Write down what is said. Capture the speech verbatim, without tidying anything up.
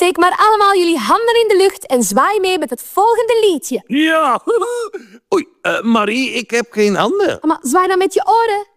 Steek maar allemaal jullie handen in de lucht en zwaai mee met het volgende liedje. Ja. Oei, uh, Marie, ik heb geen handen. Maar zwaai dan met je oren.